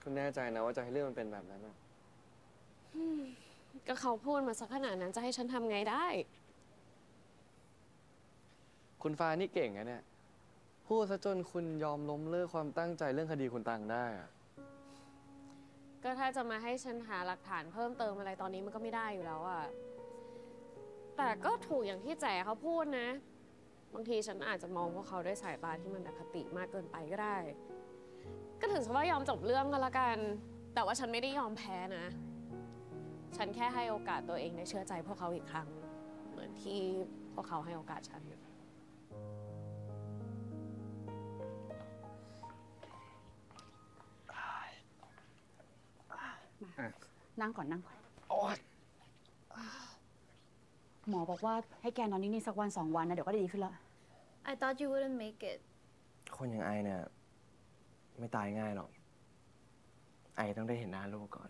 คุณแน่ใจนะว่าจะให้เรื่องมันเป็นแบบนั้นนะก็เขาพูดมาสักขนาดนั้นจะให้ฉันทำไงได้คุณฟ้านี่เก่งนะเนี่ยพูดซะจนคุณยอมล้มเลิกความตั้งใจเรื่องคดีคุณตังได้อะก็ถ้าจะมาให้ฉันหาหลักฐานเพิ่มเติมอะไรตอนนี้มันก็ไม่ได้อยู่แล้วอะแต่ก็ถูกอย่างที่แจ๋เขาพูดนะ บางทีฉันอาจจะมองพวกเขาด้วยสายตาที่มันอคติมากเกินไปก็ได้ ก็ถือซะว่ายอมจบเรื่องกันละกัน แต่ว่าฉันไม่ได้ยอมแพ้นะ ฉันแค่ให้โอกาสตัวเองได้เชื่อใจพวกเขาอีกครั้ง เหมือนที่พวกเขาให้โอกาสฉันนั่งก่อนนั่งก่อนโอ๊ยหมอบอกว่าให้แกนอนนิ่งๆสักวัน2 วันนะเดี๋ยวก็ดีขึ้นละ I thought you wouldn't make it คนอย่างไอเนี่ยไม่ตายง่ายหรอกไอต้องได้เห็นหน้าลูกก่อน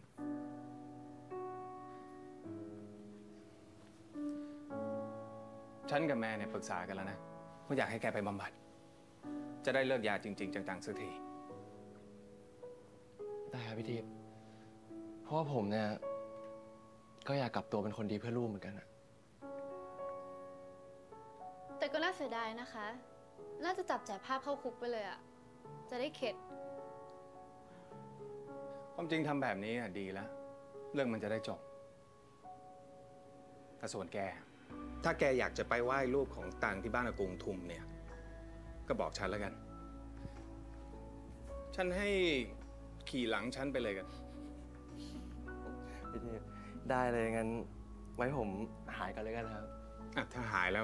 ฉันกับแม่เนี่ยปรึกษากันแล้วนะว่าอยากให้แกไปบำบัด จะได้เลิกยาจริงๆจังๆสักทีได้ครับพี่ทิพย์เพราะว่าผมเนี่ยก็อยากกลับตัวเป็นคนดีเพื่อลูกเหมือนกันอะแต่ก็น่าเสียดายนะคะ น่าจะจับแจกภาพเข้าคุกไปเลยอะจะได้เข็ดความจริงทำแบบนี้ดีแล้ว เรื่องมันจะได้จบแต่ส่วนแก ถ้าแกอยากจะไปไหว้รูปของตังที่บ้านอากงทุมเนี่ย ก็บอกฉันแล้วกัน ฉันให้ขี่หลังฉันไปเลยกันพี่ทิพย์ได้เลยงั้นไว้ผมหายกันเลยกันครับถ้าหายแล้ว